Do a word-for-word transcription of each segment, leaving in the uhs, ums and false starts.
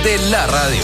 de la radio.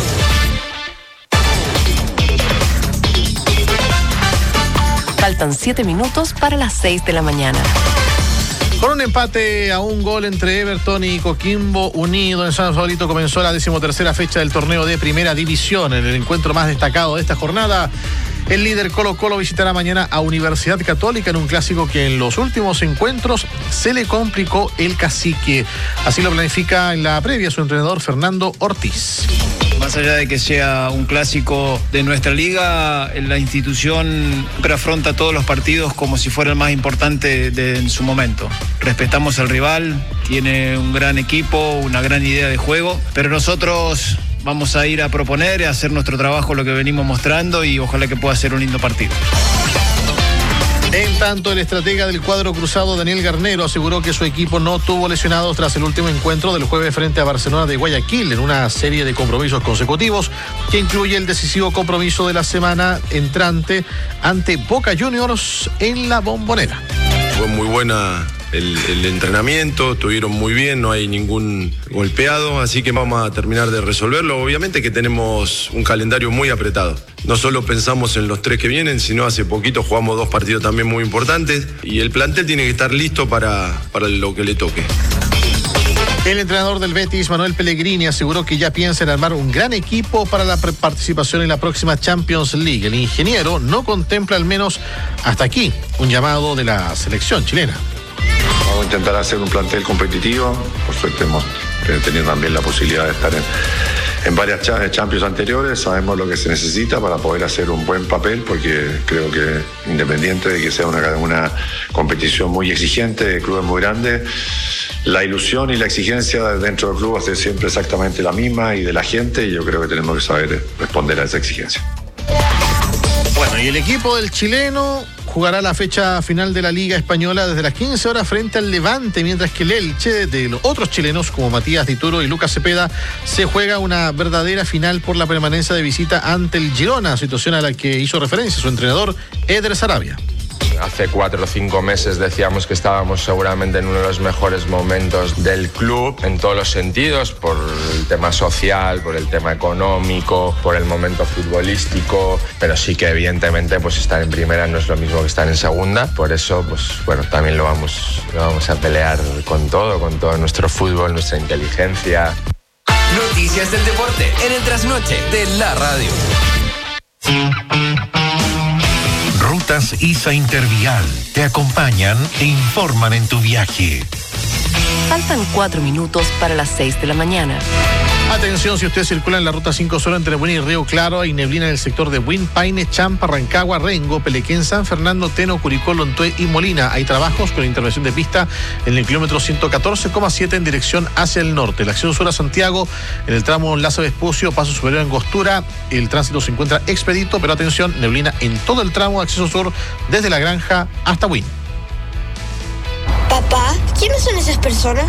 Faltan siete minutos para las seis de la mañana. Con un empate a un gol entre Everton y Coquimbo Unido en San Saulito comenzó la decimotercera fecha del torneo de Primera División. En el encuentro más destacado de esta jornada, el líder Colo Colo visitará mañana a Universidad Católica en un clásico que en los últimos encuentros se le complicó el cacique. Así lo planifica en la previa su entrenador Fernando Ortiz. Más allá de que sea un clásico de nuestra liga, la institución siempre afronta todos los partidos como si fuera el más importante de, en su momento. Respetamos al rival, tiene un gran equipo, una gran idea de juego, pero nosotros vamos a ir a proponer, a hacer nuestro trabajo, lo que venimos mostrando, y ojalá que pueda ser un lindo partido. En tanto, el estratega del cuadro cruzado, Daniel Garnero, aseguró que su equipo no tuvo lesionados tras el último encuentro del jueves frente a Barcelona de Guayaquil en una serie de compromisos consecutivos que incluye el decisivo compromiso de la semana entrante ante Boca Juniors en la Bombonera. Fue muy buena el, el entrenamiento, estuvieron muy bien, no hay ningún golpeado, así que vamos a terminar de resolverlo. Obviamente que tenemos un calendario muy apretado. No solo pensamos en los tres que vienen, sino hace poquito jugamos dos partidos también muy importantes y el plantel tiene que estar listo para, para lo que le toque. El entrenador del Betis, Manuel Pellegrini, aseguró que ya piensa en armar un gran equipo para la participación en la próxima Champions League. El ingeniero no contempla, al menos hasta aquí, un llamado de la selección chilena. Vamos a intentar hacer un plantel competitivo. Por suerte hemos tenido también la posibilidad de estar en, en varias Champions anteriores. Sabemos lo que se necesita para poder hacer un buen papel, porque creo que independiente de que sea una, una competición muy exigente, de clubes muy grandes, la ilusión y la exigencia dentro del club va a ser siempre exactamente la misma, y de la gente, y yo creo que tenemos que saber responder a esa exigencia. Bueno, y el equipo del chileno jugará la fecha final de la Liga Española desde las quince horas frente al Levante, mientras que el Elche, de los otros chilenos como Matías Dituro y Lucas Cepeda, se juega una verdadera final por la permanencia de visita ante el Girona, situación a la que hizo referencia su entrenador Eder Sarabia. Hace cuatro o cinco meses decíamos que estábamos seguramente en uno de los mejores momentos del club en todos los sentidos, por el tema social, por el tema económico, por el momento futbolístico, pero sí que evidentemente pues estar en primera no es lo mismo que estar en segunda, por eso pues bueno, también lo vamos, lo vamos a pelear con todo, con todo nuestro fútbol, nuestra inteligencia. Noticias del deporte en el trasnoche de la radio. Rutas I S A Intervial te acompañan e informan en tu viaje. Faltan cuatro minutos para las seis de la mañana. Atención, si usted circula en la ruta cinco solo entre Buin y Río Claro, hay neblina en el sector de Buin, Paine, Champa, Rancagua, Rengo, Pelequén, San Fernando, Teno, Curicó, Lontué y Molina. Hay trabajos con intervención de pista en el kilómetro ciento catorce coma siete en dirección hacia el norte. La acción sur a Santiago, en el tramo Lazo Vespucio, paso superior Angostura, el tránsito se encuentra expedito, pero atención, neblina en todo el tramo acceso sur desde La Granja hasta Buin. Papá, ¿quiénes son esas personas?